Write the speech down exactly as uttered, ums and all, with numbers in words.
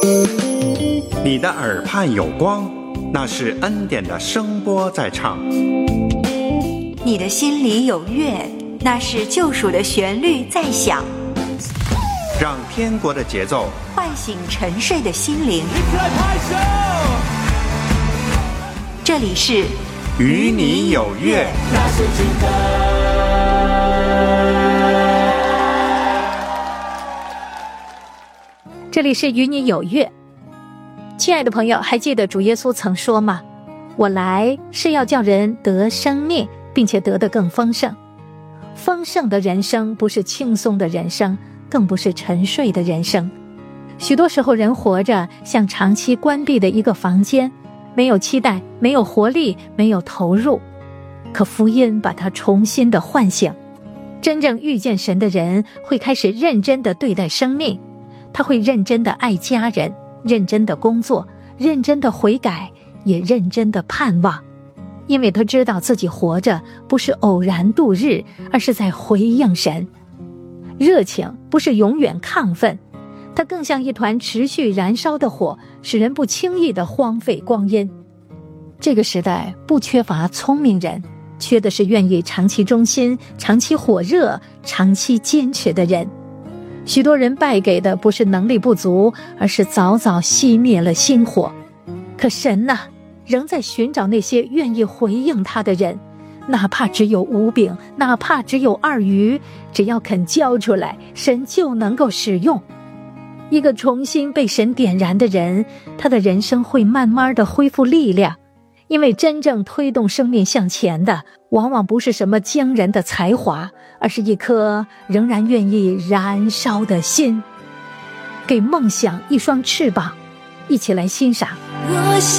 你的耳畔有光，那是恩典的声波在唱。 你的心里有乐，那是救赎的旋律在响。 让天国的节奏唤醒沉睡的心灵。这里是与你有约。 这里是与你有约。亲爱的朋友，还记得主耶稣曾说吗？我来是要叫人得生命，并且得得更丰盛。丰盛的人生不是轻松的人生，更不是沉睡的人生。许多时候人活着像长期关闭的一个房间，没有期待，没有活力，没有投入。可福音把它重新的唤醒。真正遇见神的人会开始认真的对待生命，他会认真的爱家人，认真的工作，认真的悔改，也认真的盼望。因为他知道自己活着不是偶然度日，而是在回应神。热情不是永远亢奋，它更像一团持续燃烧的火，使人不轻易地荒废光阴。这个时代不缺乏聪明人，缺的是愿意长期忠心、长期火热、长期坚持的人。许多人败给的不是能力不足，而是早早熄灭了心火。可神呢，仍在寻找那些愿意回应他的人，哪怕只有五饼，哪怕只有二鱼，只要肯交出来，神就能够使用。一个重新被神点燃的人，他的人生会慢慢的恢复力量。因为真正推动生命向前的，往往不是什么惊人的才华，而是一颗仍然愿意燃烧的心。给梦想一双翅膀，一起来欣赏。 我想